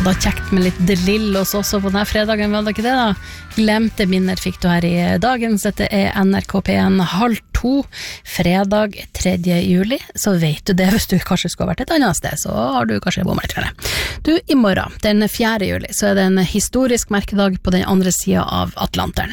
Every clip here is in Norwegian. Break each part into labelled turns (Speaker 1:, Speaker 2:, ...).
Speaker 1: da kjekt med litt delillos også på denne fredagen, var det ikke det da? Glemte minner fikk du her i dagens. Dette NRK P1 1:30, fredag 3. juli. Så vet du det, hvis du kanskje skulle ha vært et annet sted, så har du kanskje bommet litt for det. Du, i morgen, den 4. juli, så er det en historisk merkedag på den andre siden av Atlanteren.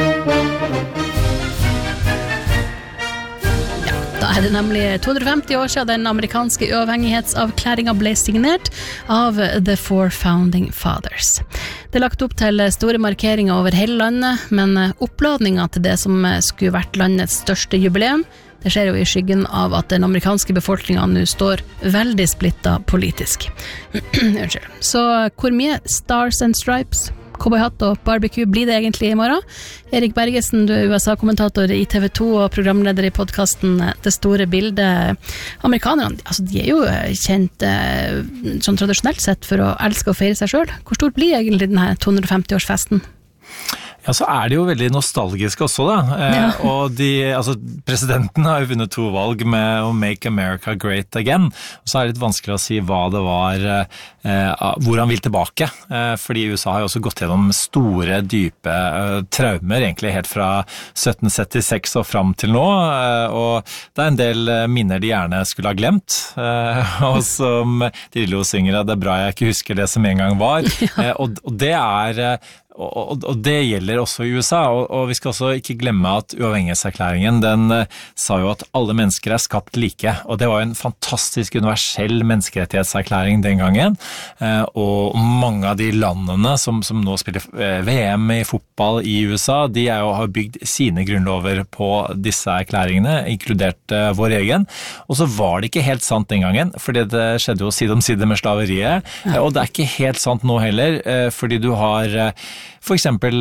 Speaker 1: Da er det nemlig 250 år siden den amerikanske uavhengighetsavklæringen ble signert av The Four Founding Fathers. Det er lagt opp til store markeringer over hele landet, men oppladningen til det som skulle vært landets største jubileum, det skjer jo i skyggen av at den amerikanske befolkningen nå står veldig splittet politisk. Unnskyld. Så hvor mye Stars and Stripes, cowboyhatt og barbecue blir det egentlig i morgen? Erik Bergesen, du er USA-kommentator i TV 2 og programleder i podcasten Det store bildet. Amerikanerne, altså de er jo kjent sånn tradisjonelt sett for å elske å feire seg selv. Hvor stort blir egentlig denne 250-årsfesten?
Speaker 2: Ja, så er det jo veldig nostalgisk også da, og presidenten har jo vunnet 2 valg med å Make America Great Again, og så er det litt vanskelig å si hva det var, hvor han vil tilbake, fordi USA har jo også gått gjennom store, dype traumer, egentlig helt fra 1776 og frem til nå, og det er en del minner de gjerne skulle ha glemt, og som Drillo synger, det er bra jeg ikke husker det som en gang var, og det er... Og det gjelder også i USA, og vi skal også ikke glemme at uavhengighetserklæringen, den sa jo at alle mennesker er skapt like, og det var jo en fantastisk universell menneskerettighetserklæring den gangen, og mange av de landene som nå spiller VM i fotball i USA, de har bygd sine grunnlover på disse erklæringene, inkludert vår egen, og så var det ikke helt sant den gangen, fordi det skjedde jo side om side med slaveriet, og det er ikke helt sant nå heller, fordi du har... For eksempel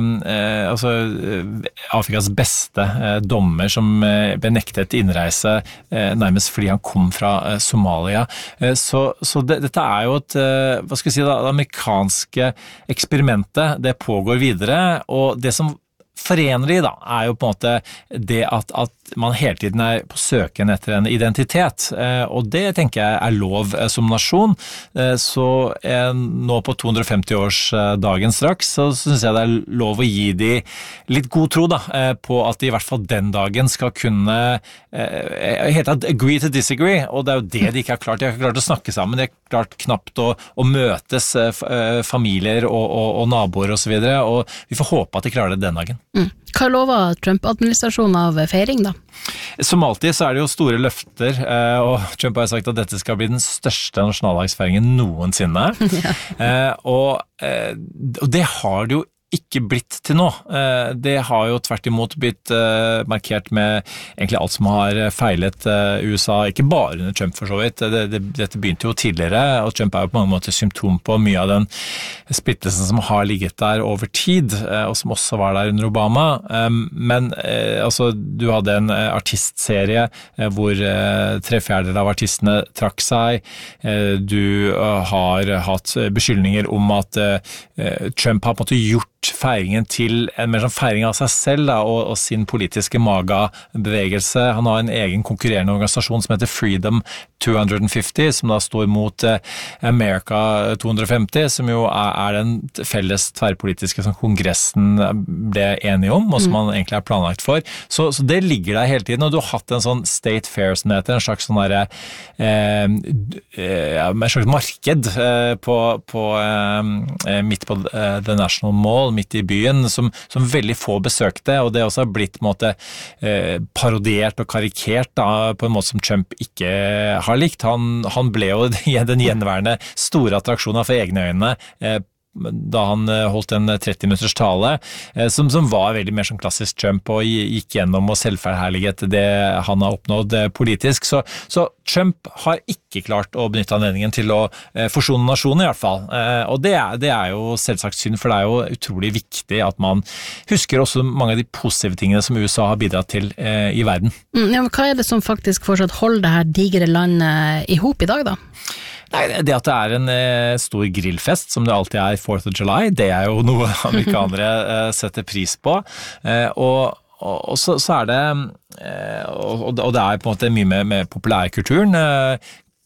Speaker 2: Afrikas beste dommer som ble nektet innreise nærmest fordi han kom fra Somalia. Så dette er jo et, hva skal jeg si da, det amerikanske eksperimentet, det pågår videre, og det som forener de da, er jo på en måte det at man hele tiden er på søken etter en identitet, og det tenker jeg er lov som nasjon, så nå på 250-årsdagen straks, så synes jeg det er lov å gi de litt god tro da, på at de i hvert fall den dagen skal kunne helt agree to disagree, og det er jo det de ikke har klart. De har ikke klart å snakke sammen, de har klart knapt å møtes familier og naboer og så videre, og vi får håpe at de klarer det den dagen.
Speaker 1: Hva lover Trump-administrasjonen av feiring da?
Speaker 2: Som alltid så er det jo store løfter, og Trump har sagt at dette skal bli den største nasjonaldagsfeiringen noensinne, og det har det jo ikke blitt til nå. Det har jo tvert imot blitt markert med egentlig alt som har feilet USA, ikke bare under Trump for så vidt. Dette begynte jo tidligere, og Trump er jo på mange måter symptom på mye av den splittelsen som har ligget der over tid, og som også var der under Obama. Men altså, du hadde en artistserie hvor 3/4 av artistene trakk seg. Du har hatt beskyldninger om at Trump har på en måte gjort feiringen til en mer sånn feiring av seg selv da, og sin politiske maga-bevegelse. Han har en egen konkurrerende organisasjon som heter Freedom 250, som da står mot America 250, som jo er den felles tverrpolitiske som kongressen ble enige om, og som man egentlig er planlagt for. Så det ligger der hele tiden, og du har hatt en sånn state fair som heter, en slags sånn der, en slags marked midt på The National Mall, midt i byen, som veldig få besøkte, og det også har blitt på en måte parodiert og karikert da, på en måte som Trump ikke har likt. Han ble jo den gjenværende store attraksjonen for egne øyne da han holdt en 30-minutters tale, som var veldig mer som klassisk Trump, og gikk gjennom og selvforherliget det han har oppnådd politisk. Så Trump har ikke klart å benytte anledningen til å forsone nasjonen i hvert fall. Og det er jo selvsagt synd, for det er jo utrolig viktig at man husker også mange av de positive tingene som USA har bidratt til i verden.
Speaker 1: Ja, men hva er det som faktisk fortsatt holder det her digre landet i hop i dag da?
Speaker 2: Nei, det at det er en stor grillfest, som det alltid er 4th of July, det er jo noe amerikanere setter pris på, og så er det, og det er på en måte mye med populærkulturen.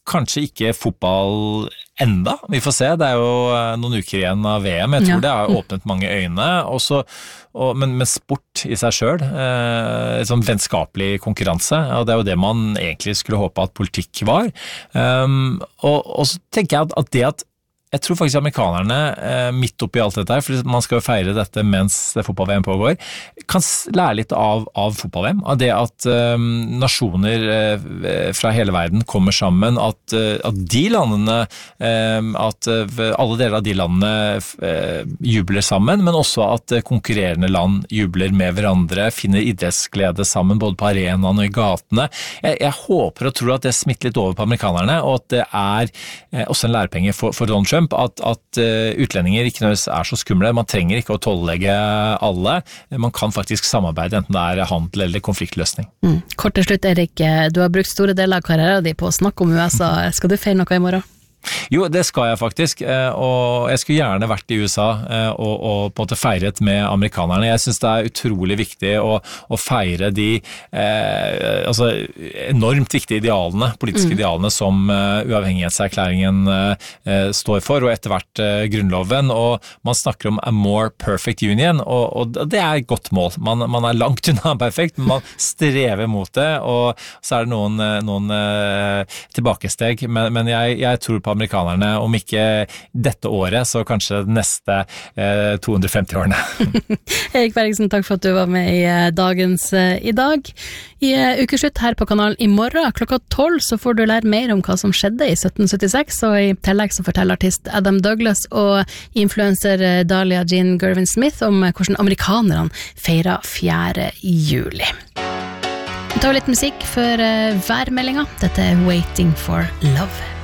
Speaker 2: kanskje ikke fotball enda, vi får se, det jo noen uker igjen av VM, jeg tror det har åpnet mange øyne, men sport i seg selv, sånn vennskapelig konkurranse, og det jo det man egentlig skulle håpe at politikk var, og så tenker jeg at jeg tror faktisk amerikanerne, midt oppi alt dette her, for man skal jo feire dette mens fotball-VM pågår, kan lære litt av fotball-VM, av det at nasjoner fra hele verden kommer sammen, at de landene, at alle deler av de landene jubler sammen, men også at konkurrerende land jubler med hverandre, finner idrettsglede sammen, både på arenaen og i gatene. Jeg håper og tror at det smitter litt over på amerikanerne, og at det også en lærepenge for Donald Trump, at utlendinger ikke nødvendigvis så skumle, man trenger ikke å tolllegge alle, man kan faktisk samarbeide, enten det handel eller konfliktløsning.
Speaker 1: Kort til slutt, Erik, du har brukt store deler av karrieren din på å snakke om USA, skal du feire noe i morgen?
Speaker 2: Jo, det skal jeg faktisk, og jeg skulle gjerne vært i USA og på en måte feiret med amerikanerne. Jeg synes det utrolig viktig å feire de enormt viktige idealene, politiske idealene som uavhengighetserklæringen står for, og etter hvert grunnloven, og man snakker om a more perfect union, og det et godt mål. Man langt unna perfekt, men man strever mot det, og så det noen tilbakesteg, men jeg tror på amerikanerne, om ikke dette året, så kanskje de neste 250 årene.
Speaker 1: Erik Bergesen, takk for at du var med i dagens I dag. I ukeslutt her på kanalen i morgen, klokka 12, så får du lære mer om hva som skjedde i 1776, og i tillegg så forteller artist Adam Douglas og influencer Dahlia Jean Gervin Smith om hvordan amerikanerne feirer 4. juli. Vi tar litt musikk for værmeldinga. Dette Waiting for Love.